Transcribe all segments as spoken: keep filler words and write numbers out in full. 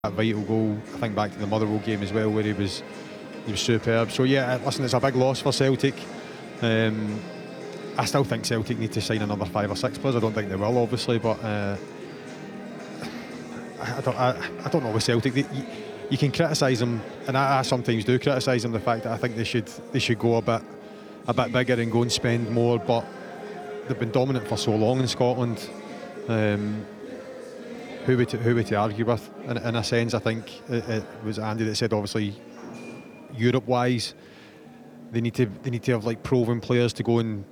that vital goal. I think back to the Motherwell game as well, where he was he was superb. So yeah, listen, it's a big loss for Celtic. Um, I still think Celtic need to sign another five or six players. I don't think they will, obviously, but uh, I, I don't. I, I don't know with Celtic. They, you, you can criticise them, and I, I sometimes do criticise them. The fact that I think they should they should go a bit a bit bigger and go and spend more, but they've been dominant for so long in Scotland. Um, who we to, who we to argue with in, in a sense. I think it, it was Andy that said, obviously, Europe-wise, they need to they need to have like proven players to go and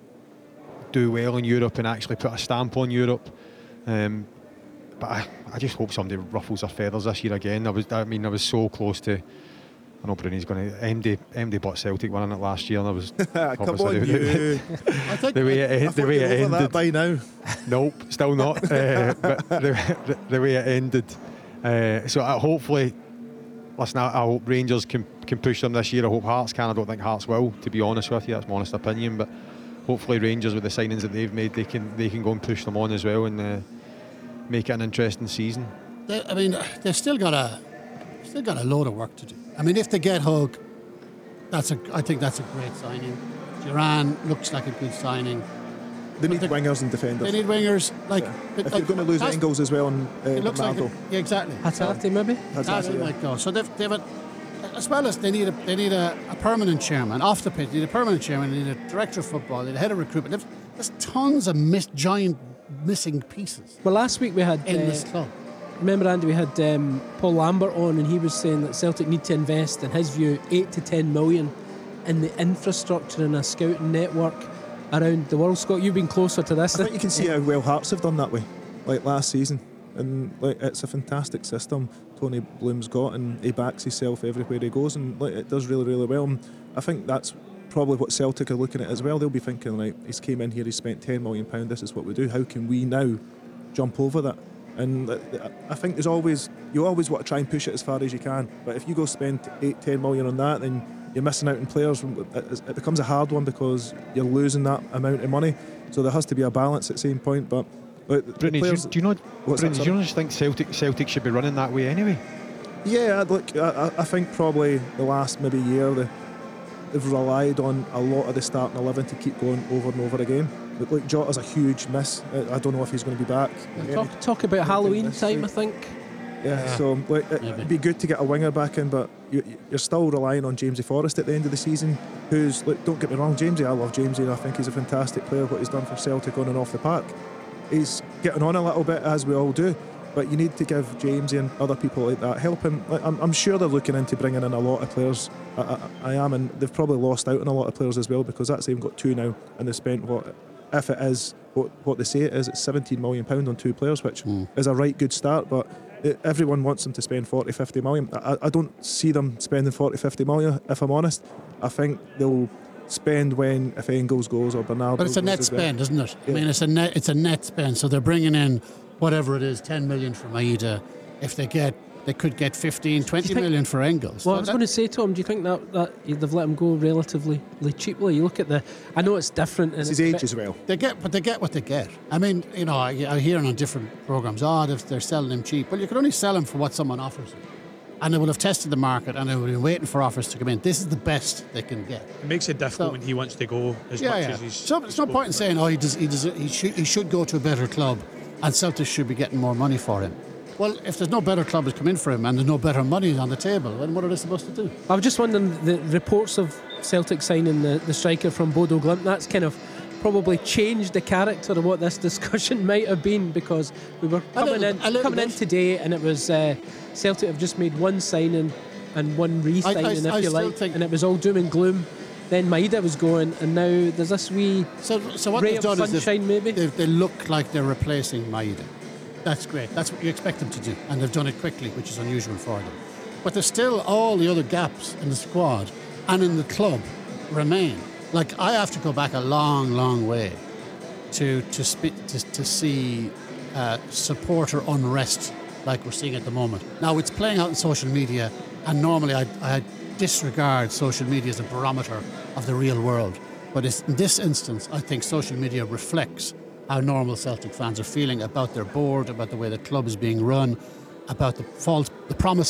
do well in Europe and actually put a stamp on Europe. Um, but I, I just hope somebody ruffles their feathers this year again. I was I mean I was so close to. I know Bruni's going to M D M D bought Celtic winning it last year, and I was come on, you. I think the way it, I the way it ended. That by now. Nope, still not. uh, but the, the, the way it ended. Uh, so I, hopefully, listen, I, I hope Rangers can can push them this year. I hope Hearts can. I don't think Hearts will, to be honest with you. That's my honest opinion. But hopefully, Rangers, with the signings that they've made, they can they can go and push them on as well and uh, make it an interesting season. They, I mean, they've still got a still got a load of work to do. I mean, if they get Hug, that's a. I think that's a great signing. Duran looks like a good signing. They need wingers and defenders. They need wingers. Like, yeah. but if like, you're going to lose Engels as well, and uh, it looks Bernardo. like a, yeah, exactly. Hatate maybe. Hatate yeah. might go. So they've, they've a, as well as they need a they need a, a permanent chairman off the pitch. They need a permanent chairman. They need a director of football. They need a head of recruitment. They've, there's tons of miss, giant missing pieces. Well, last week we had in uh, this club. Remember, Andy, we had um, Paul Lambert on, and he was saying that Celtic need to invest, in his view, eight to ten million in the infrastructure and a scouting network around the world. Scott, you've been closer to this. I think you can see how well Hearts have done that way, like last season, and like it's a fantastic system Tony Bloom's got, and he backs himself everywhere he goes, and like it does really, really well. And I think that's probably what Celtic are looking at as well. They'll be thinking, like, he's came in here, he's spent ten million pounds. This is what we do. How can we now jump over that? And I think there's always, you always want to try and push it as far as you can. But if you go spend eight, ten million on that, then you're missing out on players. It becomes a hard one because you're losing that amount of money. So there has to be a balance at the same point. But Brittany, do, do you know? Brittany, do you not just think Celtic Celtic should be running that way anyway? Yeah, look, I, I think probably the last maybe year they, they've relied on a lot of the starting eleven to keep going over and over again. But like Jota's a huge miss. I don't know if he's going to be back. Talk, talk about Halloween time, I think. Yeah, yeah. so like, it, it'd be good to get a winger back in, but you, you're still relying on Jamesy Forrest at the end of the season, who's, like, don't get me wrong, Jamesy, I love Jamesy, and I think he's a fantastic player, what he's done for Celtic on and off the park. He's getting on a little bit, as we all do, but you need to give Jamesy and other people like that help him. Like, I'm, I'm sure they're looking into bringing in a lot of players. I, I, I am, and they've probably lost out on a lot of players as well, because that's even got two now, and they've spent what, if it is what, what they say it is, it's seventeen million pounds on two players, which mm. is a right good start, but it, everyone wants them to spend forty, fifty million. I, I don't see them spending forty, fifty million, if I'm honest. I think they'll spend when, if Engels goes or Bernardo. But it's a net spend, isn't it? Yeah. I mean, it's a net it's a net spend, so they're bringing in whatever it is, ten million from Maeda. If they get, they could get fifteen, twenty million for Engels. Well, I was going to say, Tom, do you think that, that they've let him go relatively cheaply? You look at the, I know it's different. It's his age as well. They get, but they get what they get. I mean, you know, I, I hear on different programmes, oh, if they're selling him cheap. Well, you can only sell him for what someone offers him. And they will have tested the market, and they will be waiting for offers to come in. This is the best they can get. It makes it difficult so, when he wants to go as yeah, much yeah. as he's. So there's no point in saying, oh, he does, he does, he should, he should go to a better club, and Celtic should be getting more money for him. Well, if there's no better club that's come in for him and there's no better money on the table, then what are they supposed to do? I was just wondering, the reports of Celtic signing the, the striker from Bodo Glimt, that's kind of probably changed the character of what this discussion might have been, because we were coming little, in coming in today, and it was uh, Celtic have just made one signing and one re-signing, I, I, if I you like, think and it was all doom and gloom. Then Maeda was going, and now there's this wee so, so what ray they've of done sunshine, is maybe. They, they look like they're replacing Maeda. That's great. That's what you expect them to do. And they've done it quickly, which is unusual for them. But there's still all the other gaps in the squad and in the club remain. Like, I have to go back a long, long way to to, spe- to, to see uh, supporter unrest like we're seeing at the moment. Now, it's playing out in social media, and normally I, I disregard social media as a barometer of the real world. But it's, in this instance, I think social media reflects how normal Celtic fans are feeling about their board, about the way the club is being run, about the false the promise